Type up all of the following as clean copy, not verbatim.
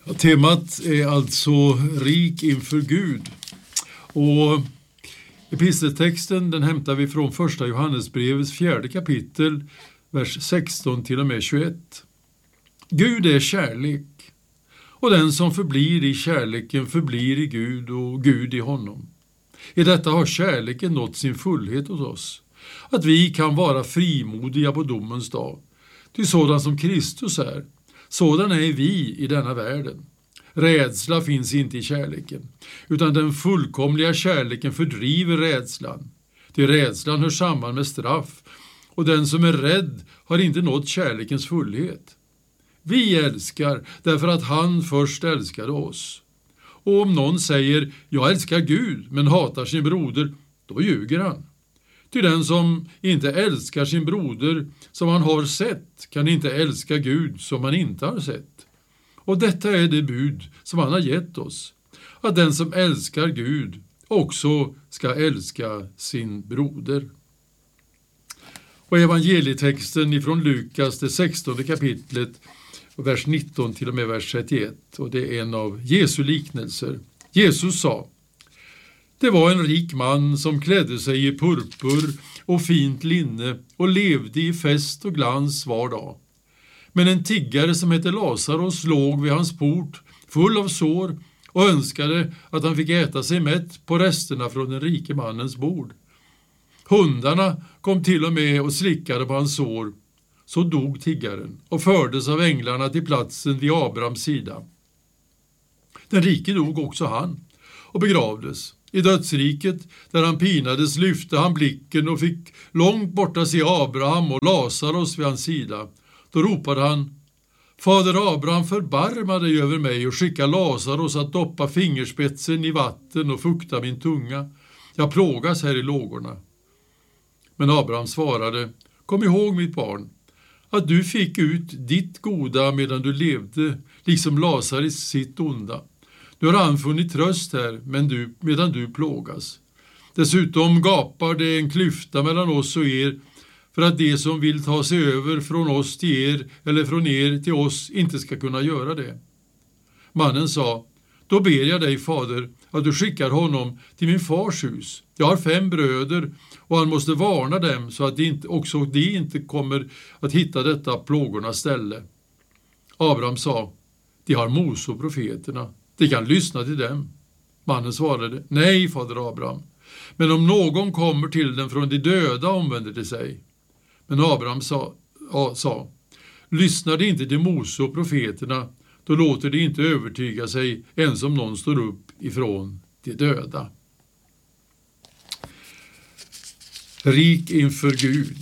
Temat är alltså rik inför Gud. Och episteltexten den hämtar vi från första Johannesbrevets 4:e kapitel, vers 16 till och med 21. Gud är kärlek, och den som förblir i kärleken förblir i Gud och Gud i honom. I detta har kärleken nått sin fullhet hos oss, att vi kan vara frimodiga på domens dag. Ty sådan som Kristus är, sådan är vi i denna världen. Rädsla finns inte i kärleken, utan den fullkomliga kärleken fördriver rädslan. Ty rädslan hör samman med straff, och den som är rädd har inte nått kärlekens fullhet. Vi älskar därför att han först älskade oss. Och om någon säger, jag älskar Gud, men hatar sin broder, då ljuger han. Ty den som inte älskar sin broder som han har sett kan inte älska Gud som han inte har sett. Och detta är det bud som han har gett oss, att den som älskar Gud också ska älska sin broder. Och evangelietexten ifrån Lukas, det 16:e kapitlet, vers 19 till och med vers 31, och det är en av Jesu liknelser. Jesus sa, det var en rik man som klädde sig i purpur och fint linne och levde i fest och glans var dag. Men en tiggare som hette Lazarus låg vid hans port, full av sår, och önskade att han fick äta sig mätt på resterna från den rike mannens bord. Hundarna kom till och med och slickade på hans sår. Så dog tiggaren och fördes av änglarna till platsen vid Abrahams sida. Den rike dog också han och begravdes. I dödsriket, där han pinades, lyfte han blicken och fick långt borta se Abraham och Lazarus vid hans sida. Då ropade han, Fader Abraham, förbarma dig över mig och skicka Lazarus att doppa fingerspetsen i vatten och fukta min tunga. Jag plågas här i lågorna. Men Abraham svarade, kom ihåg mitt barn, att du fick ut ditt goda medan du levde, liksom Lazarus sitt onda. Nu har han funnit tröst här, medan du plågas. Dessutom gapar det en klyfta mellan oss och er, för att de som vill ta sig över från oss till er eller från er till oss inte ska kunna göra det. Mannen sa, då ber jag dig, fader, att du skickar honom till min fars hus. Jag har 5 bröder och han måste varna dem så att de inte kommer att hitta detta plågornas ställe. Abraham sa, de har Mose och profeterna. De kan lyssna till dem. Mannen svarade, nej, fader Abraham. Men om någon kommer till dem från de döda omvänder de sig. Men Abraham sa, lyssnar de inte till Mose och profeterna, då låter de inte övertyga sig ens om någon står upp ifrån de döda. Rik inför Gud.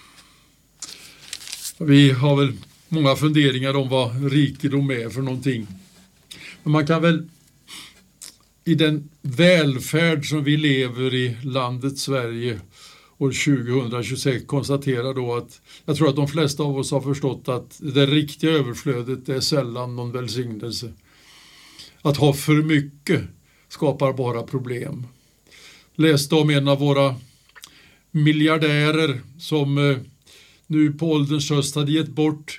Vi har väl många funderingar om vad rikedom är för någonting. Men man kan väl i den välfärd som vi lever i landet Sverige år 2026 konstatera då att jag tror att de flesta av oss har förstått att det riktiga överflödet är sällan någon välsignelse. Att ha för mycket skapar bara problem. Läste om en av våra miljardärer som nu på ålderns höst hade gett bort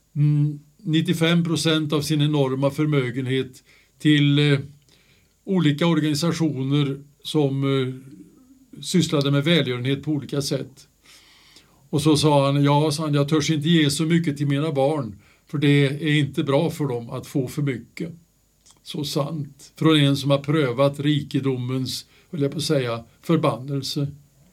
95% av sin enorma förmögenhet till olika organisationer som sysslade med välgörenhet på olika sätt. Och så sa han, jag törs inte ge så mycket till mina barn, för det är inte bra för dem att få för mycket. Så sant. Från en som har prövat rikedomens, vill jag på säga, förbannelse.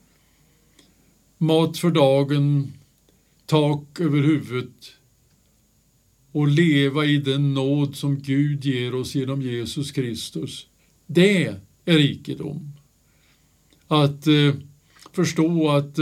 Mat för dagen, tak över huvudet och leva i den nåd som Gud ger oss genom Jesus Kristus. Det är rikedom. Att förstå att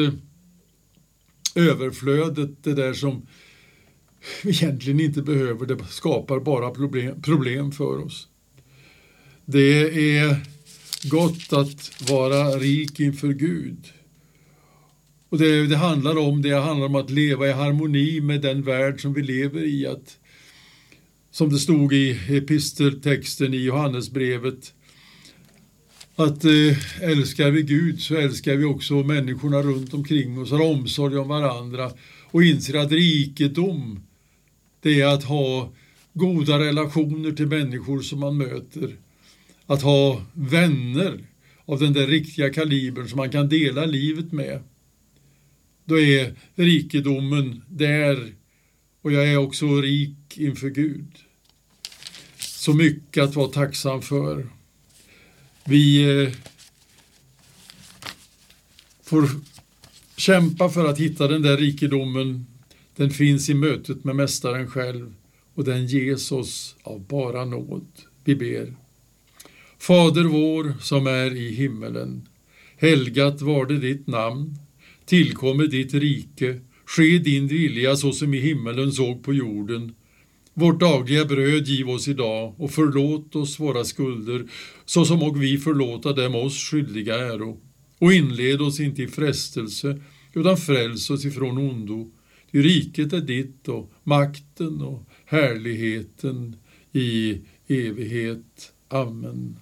överflödet, det där som vi egentligen inte behöver, det skapar bara problem för oss. Det är gott att vara rik inför Gud. Och det handlar om att leva i harmoni med den värld som vi lever i. Att, som det stod i episteltexten i Johannesbrevet, att älskar vi Gud så älskar vi också människorna runt omkring oss, har omsorg om varandra och inser att rikedom, det är att ha goda relationer till människor som man möter. Att ha vänner av den där riktiga kalibern som man kan dela livet med. Då är rikedomen där, och jag är också rik inför Gud. Så mycket att vara tacksam för. Vi får kämpa för att hitta den där rikedomen. Den finns i mötet med Mästaren själv, och den ges oss av bara nåd. Vi ber. Fader vår som är i himmelen, helgat varde ditt namn, tillkommer ditt rike, ske din vilja så som i himmelen såg på jorden. Vårt dagliga bröd giv oss idag, och förlåt oss våra skulder, så som och vi förlåta dem oss skyldiga äro. Och inled oss inte i frestelse, utan fräls oss ifrån ondo. Ty riket är ditt, och makten och härligheten i evighet. Amen.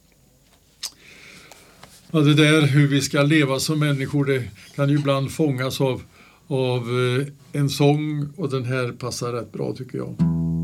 Ja, det där hur vi ska leva som människor, det kan ju ibland fångas av en sång, och den här passar rätt bra tycker jag.